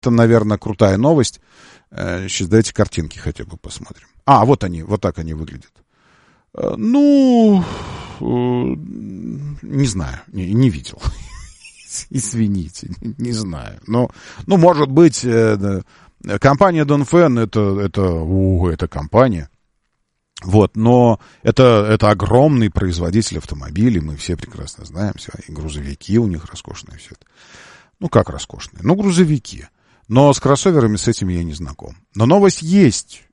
наверное, крутая новость. Сейчас давайте картинки хотя бы посмотрим. Вот они, вот так они выглядят. Не знаю, не видел. Извините, не знаю. Может быть, компания Донфен это компания. Вот, но это огромный производитель автомобилей, мы все прекрасно знаем, все, и грузовики у них роскошные, все это. Как роскошные? Грузовики. Но с кроссоверами с этим я не знаком. Но новость есть,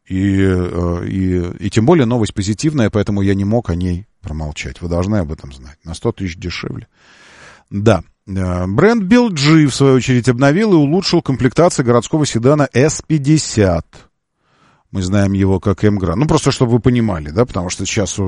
и тем более новость позитивная, поэтому я не мог о ней промолчать. Вы должны об этом знать. На 100 тысяч дешевле. Да. Бренд BLG, в свою очередь, обновил и улучшил комплектацию городского седана S50. Мы знаем его как M-Grand. Просто чтобы вы понимали, да, потому что сейчас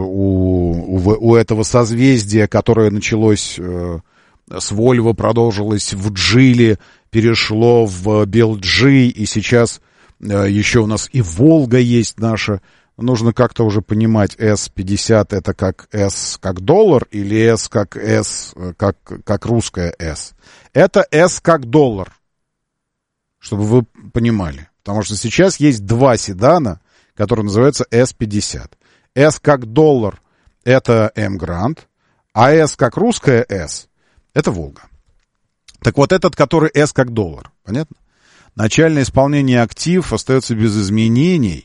у этого созвездия, которое началось с Volvo, продолжилось в Geely, перешло в BLG, и сейчас еще у нас и Волга есть наша. Нужно как-то уже понимать, S50 это как S как доллар или S как S как русская S. Это S как доллар, чтобы вы понимали. Потому что сейчас есть два седана, которые называются S50. S как доллар это M-Grand, а S как русская S это Волга. Так вот этот, который S как доллар, понятно? Начальное исполнение актив остается без изменений.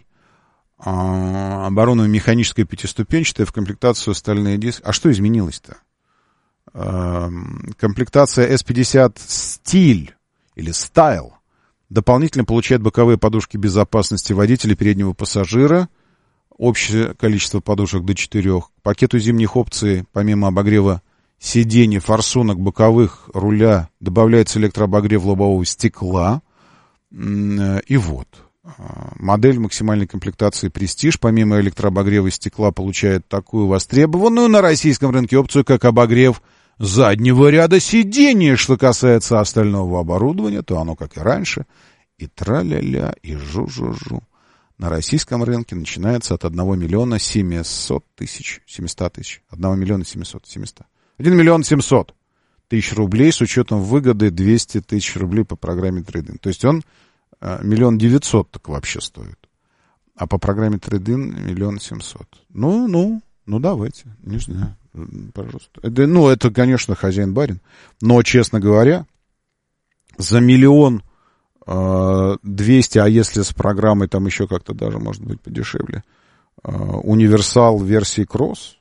Оборонно-механическая пятиступенчатая в комплектацию стальные диски. А что изменилось-то? Комплектация S50 стиль или стайл дополнительно получает боковые подушки безопасности водителя, переднего пассажира. Общее количество подушек до 4. К пакету зимних опций, помимо обогрева сидений, форсунок, боковых, руля, добавляется электрообогрев лобового стекла. И вот. Модель максимальной комплектации «Престиж» помимо электрообогрева стекла получает такую востребованную на российском рынке опцию, как обогрев заднего ряда сидений. Что касается остального оборудования, то оно, как и раньше, и тра-ля-ля, и жу-жу-жу. На российском рынке начинается от 1 миллиона 700 тысяч. 1 миллиона 700. 1 миллион 700 тысяч рублей с учетом выгоды 200 тысяч рублей по программе трейд-ин. То есть он 1 900 000 так вообще стоит. А по программе трейд-ин 1 700 000. Давайте. Не знаю. Пожалуйста. Это, конечно, хозяин-барин. Но, честно говоря, за 1 200 000, а если с программой там еще как-то даже, может быть, подешевле, универсал версии Cross,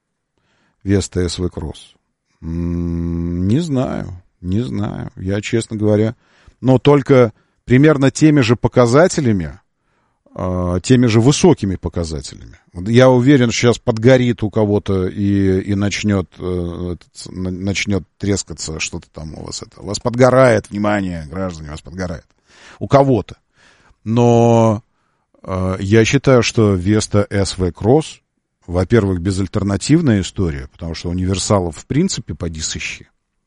Vesta SV Cross, не знаю. Я, честно говоря, но только примерно теми же показателями, теми же высокими показателями. Я уверен, сейчас подгорит у кого-то и начнет трескаться что-то там у вас. У вас подгорает, внимание, граждане, у вас подгорает. У кого-то. Но я считаю, что Vesta SV Cross, во-первых, безальтернативная история, потому что универсалов в принципе поди сыщи.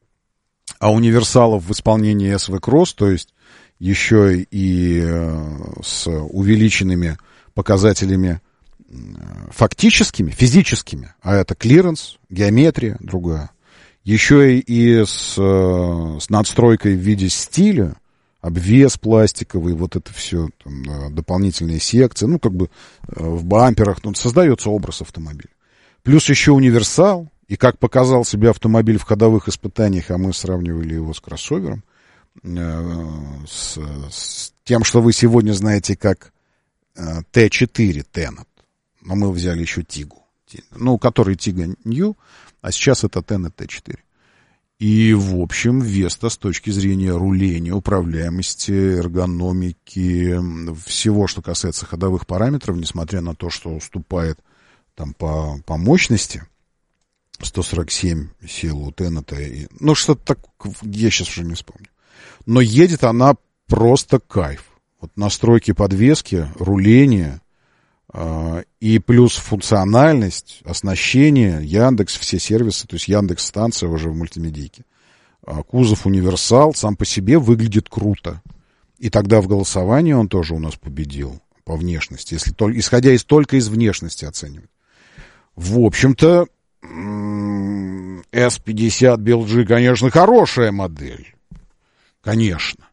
А универсалов в исполнении SV Cross, то есть еще и с увеличенными показателями фактическими, физическими, а это клиренс, геометрия другая, еще и с надстройкой в виде стиля, обвес пластиковый, вот это все, там, дополнительные секции, в бамперах, создается образ автомобиля. Плюс еще универсал, и как показал себя автомобиль в ходовых испытаниях, а мы сравнивали его с кроссовером, с тем, что вы сегодня знаете как Т4 Tenet. Но мы взяли еще Тигу, который Тига New, а сейчас это Tenet Т4. И, в общем, Веста с точки зрения руления, управляемости, эргономики, всего, что касается ходовых параметров, несмотря на то, что уступает там по мощности, 147 сил у Теннета, что-то так, я сейчас уже не вспомню. Но едет она просто кайф. Вот настройки подвески, руление и плюс функциональность, оснащение, Яндекс, все сервисы, то есть Яндекс-станция уже в мультимедийке. Кузов универсал сам по себе выглядит круто. И тогда в голосовании он тоже у нас победил по внешности, если исходя только из внешности оценивать. В общем-то, S50 BLG, конечно, хорошая модель. Конечно.